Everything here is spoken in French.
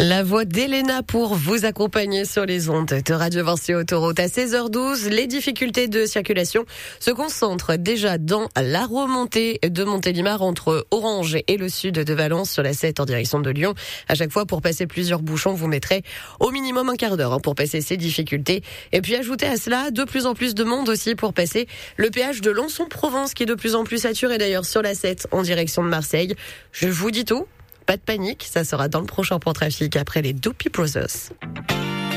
La voix d'Elena pour vous accompagner sur les ondes de Radio Vinci Autoroute. À 16h12, les difficultés de circulation se concentrent déjà dans la remontée de Montélimar entre Orange et le sud de Valence sur la 7 en direction de Lyon. À chaque fois, pour passer plusieurs bouchons, vous mettrez au minimum un quart d'heure pour passer ces difficultés. Et puis ajoutez à cela de plus en plus de monde aussi pour passer le péage de Lançon-Provence qui est de plus en plus saturé d'ailleurs sur la 7 en direction de Marseille. Je vous dis tout. Pas de panique, ça sera dans le prochain point trafic après les Doopy Brothers.